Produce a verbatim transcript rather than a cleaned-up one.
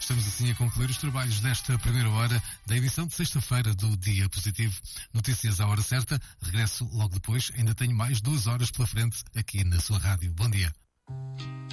estamos assim a concluir os trabalhos desta primeira hora da edição de sexta-feira do Dia Positivo. Notícias à hora certa, regresso logo depois. Ainda tenho mais duas horas pela frente aqui na sua rádio. Bom dia.